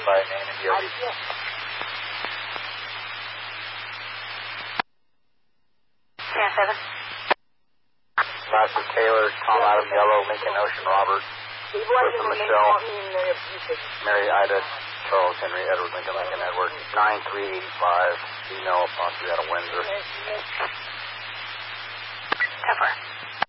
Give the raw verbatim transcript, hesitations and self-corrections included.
by name and D O B. ten seven. Master Taylor, Tom Adam Yellow, Lincoln Ocean Robert, Clifton Michelle, Mary Ida, Charles Henry, Edward Lincoln Lincoln Edward, nine three eight five, email possibly out of Windsor. Cover.